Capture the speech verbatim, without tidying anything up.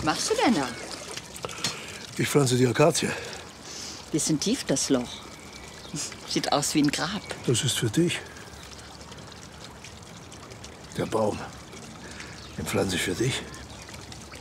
Was machst du denn da? Ich pflanze die Akazie. Bisschen tief das Loch. Sieht aus wie ein Grab. Das ist für dich. Der Baum. Den pflanze ich für dich.